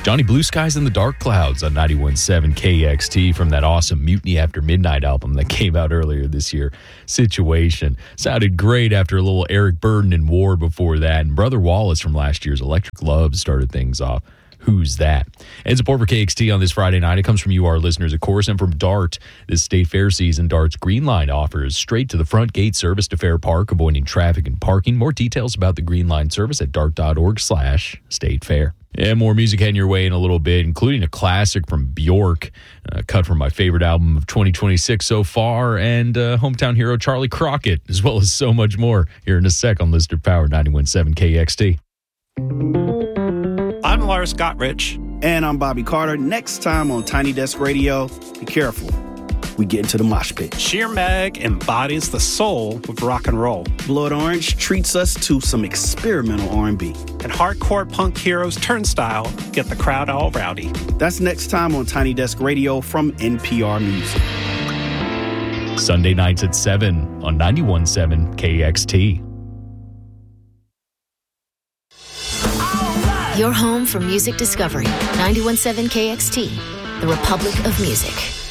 Johnny Blue Skies and the Dark Clouds on 91.7 KXT from that awesome Mutiny After Midnight album that came out earlier this year, Situation. Sounded great after a little Eric Burdon and War before that. And Brother Wallace from last year's Electric Love started things off. Who's That? And support for KXT on this Friday night. It comes from you, our listeners, of course, and from DART. This state fair season, DART's Green Line offers straight to the front gate service to Fair Park, avoiding traffic and parking. More details about the Green Line service at dart.org/state fair. And more music heading your way in a little bit, including a classic from Bjork, cut from my favorite album of 2026 so far, and hometown hero Charlie Crockett, as well as so much more here in a sec on Listener Power 91.7 KXT. I'm Lars Gottrich. And I'm Bobby Carter. Next time on Tiny Desk Radio, be careful. We get into the mosh pit. Sheer Mag embodies the soul of rock and roll. Blood Orange treats us to some experimental R&B. And hardcore punk heroes Turnstile get the crowd all rowdy. That's next time on Tiny Desk Radio from NPR Music. Sunday nights at 7 on 91.7 KXT. Your home for music discovery. 91.7 KXT, the Republic of Music.